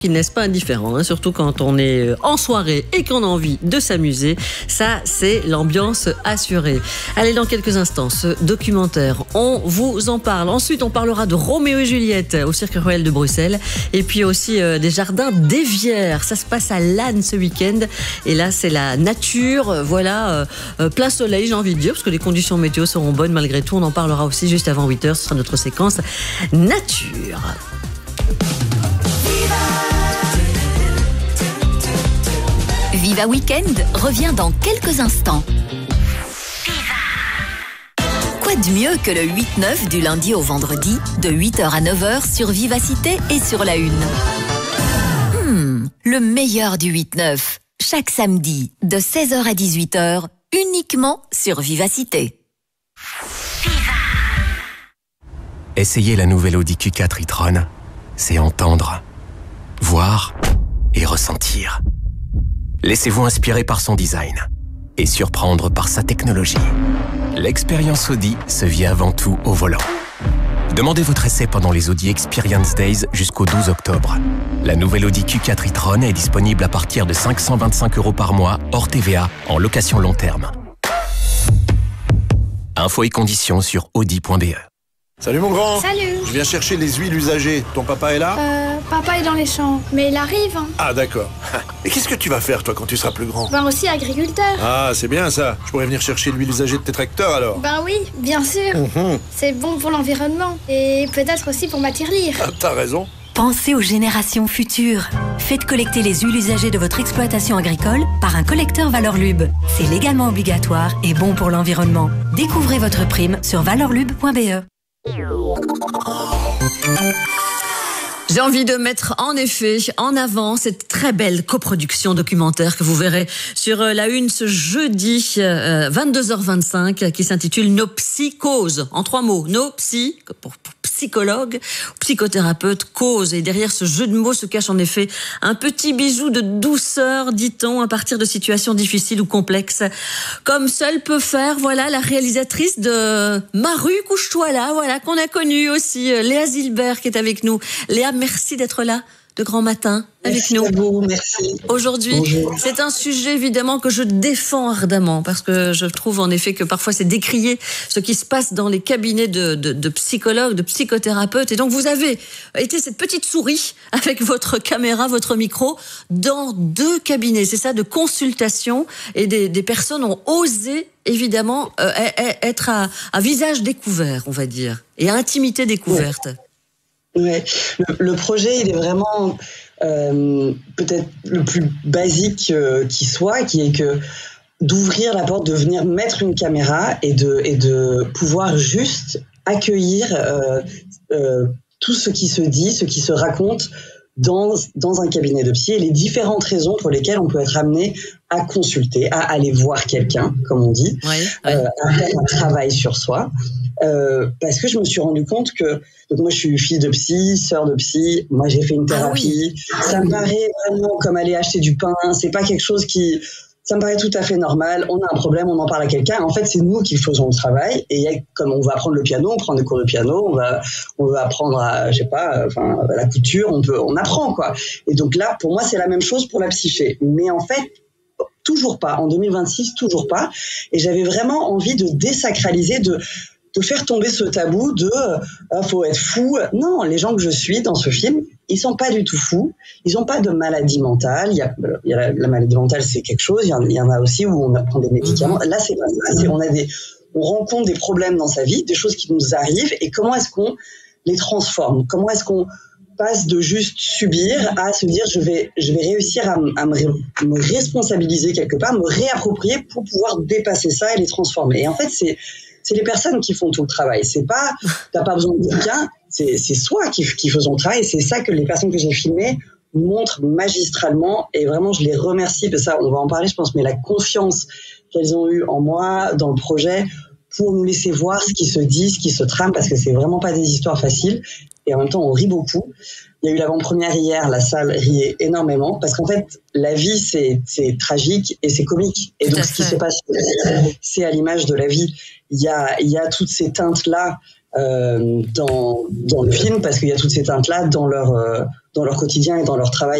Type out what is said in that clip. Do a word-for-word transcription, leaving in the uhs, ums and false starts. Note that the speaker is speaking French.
Qui ne laisse pas indifférent, hein, surtout quand on est en soirée et qu'on a envie de s'amuser. Ça, c'est l'ambiance assurée. Allez, dans quelques instants, ce documentaire, on vous en parle. Ensuite, on parlera de Roméo et Juliette au Cirque Royal de Bruxelles. Et puis aussi euh, des jardins d'Évière. Ça se passe à Lannes ce week-end. Et là, c'est la nature. Voilà, euh, plein soleil, j'ai envie de dire, parce que les conditions météo seront bonnes malgré tout. On en parlera aussi juste avant huit heures. Ce sera notre séquence nature. Viva Weekend revient dans quelques instants. Quoi de mieux que le huit neuf du lundi au vendredi, de huit heures à neuf heures sur Vivacité et sur la Une. Hmm, le meilleur du huit neuf, chaque samedi, de seize heures à dix-huit heures, uniquement sur Vivacité. Essayez la nouvelle Audi Q quatre e-tron, c'est entendre, voir et ressentir. Laissez-vous inspirer par son design et surprendre par sa technologie. L'expérience Audi se vit avant tout au volant. Demandez votre essai pendant les Audi Experience Days jusqu'au douze octobre. La nouvelle Audi Q quatre e-tron est disponible à partir de cinq cent vingt-cinq euros par mois, hors T V A, en location long terme. Infos et conditions sur audi point b e. Salut mon grand. Salut. Je viens chercher les huiles usagées. Ton papa est là? Euh, papa est dans les champs, mais il arrive. Hein. Ah d'accord. Et qu'est-ce que tu vas faire toi quand tu seras plus grand? Ben aussi agriculteur. Ah c'est bien ça. Je pourrais venir chercher l'huile usagée de tes tracteurs alors. Ben oui, bien sûr. Mmh. C'est bon pour l'environnement et peut-être aussi pour ma tirelire. Ah, t'as raison. Pensez aux générations futures. Faites collecter les huiles usagées de votre exploitation agricole par un collecteur Valorlub. C'est légalement obligatoire et bon pour l'environnement. Découvrez votre prime sur valorlub point b e. J'ai envie de mettre en effet en avant cette très belle coproduction documentaire que vous verrez sur la Une ce jeudi euh, vingt-deux heures vingt-cinq qui s'intitule Nos psychoses. En trois mots, nos psy, pour, pour psychologue, psychothérapeute, cause. Et derrière ce jeu de mots se cache en effet un petit bijou de douceur, dit-on, à partir de situations difficiles ou complexes. Comme seule peut faire, voilà, la réalisatrice de Maru, couche-toi là, voilà, qu'on a connue aussi, Léa Zilbert qui est avec nous. Léa, merci d'être là de grand matin avec merci nous. À vous, merci. Aujourd'hui, bonjour. C'est un sujet évidemment que je défends ardemment parce que je trouve en effet que parfois c'est décrié ce qui se passe dans les cabinets de, de, de psychologues, de psychothérapeutes. Et donc vous avez été cette petite souris avec votre caméra, votre micro dans deux cabinets, c'est ça, de consultation, et des, des personnes ont osé évidemment euh, être à, à visage découvert, on va dire, et à intimité découverte. Ouais. Ouais, le, le projet, il est vraiment euh, peut-être le plus basique euh, qui soit, qui est que d'ouvrir la porte, de venir mettre une caméra et de, et de pouvoir juste accueillir euh, euh, tout ce qui se dit, ce qui se raconte dans, dans un cabinet de psy et les différentes raisons pour lesquelles on peut être amené à consulter, à aller voir quelqu'un, comme on dit, ouais, ouais. Euh, à faire un travail sur soi. Euh, parce que je me suis rendu compte que, donc moi je suis fille de psy, sœur de psy, moi j'ai fait une thérapie, ah oui. Ça me paraît vraiment comme aller acheter du pain, c'est pas quelque chose qui, ça me paraît tout à fait normal, on a un problème, on en parle à quelqu'un, en fait c'est nous qui faisons le travail, et comme on va apprendre le piano, on prend des cours de piano, on va, on va apprendre à, je sais pas, enfin, la couture, on peut, on apprend quoi, et donc là pour moi c'est la même chose pour la psyché, mais en fait toujours pas, en deux mille vingt-six toujours pas, et j'avais vraiment envie de désacraliser, de de faire tomber ce tabou de euh, faut être fou. Non, les gens que je suis dans ce film, ils sont pas du tout fous. Ils ont pas de maladie mentale. Il y a, il y a la, la maladie mentale, c'est quelque chose. Il y en, il y en a aussi où on prend des médicaments. Là, c'est pas ça. C'est, on a des, on rencontre des problèmes dans sa vie, des choses qui nous arrivent, et comment est-ce qu'on les transforme? Comment est-ce qu'on passe de juste subir à se dire je vais, je vais réussir à, à me, me responsabiliser quelque part, me réapproprier pour pouvoir dépasser ça et les transformer. Et en fait, c'est c'est les personnes qui font tout le travail. C'est pas, t'as pas besoin de quelqu'un, c'est, c'est soi qui, qui faisons le travail. Et c'est ça que les personnes que j'ai filmées montrent magistralement. Et vraiment, je les remercie. Parce que ça, on va en parler, je pense, mais la confiance qu'elles ont eue en moi, dans le projet, pour nous laisser voir ce qui se dit, ce qui se trame, parce que c'est vraiment pas des histoires faciles. Et en même temps, on rit beaucoup. Il y a eu l'avant-première hier, la salle riait énormément, parce qu'en fait, la vie, c'est, c'est tragique et c'est comique. Et Tout donc, ce qui se passe, c'est à l'image de la vie. Il y a, il y a toutes ces teintes-là euh, dans, dans le film, parce qu'il y a toutes ces teintes-là dans leur, euh, dans leur quotidien et dans leur travail.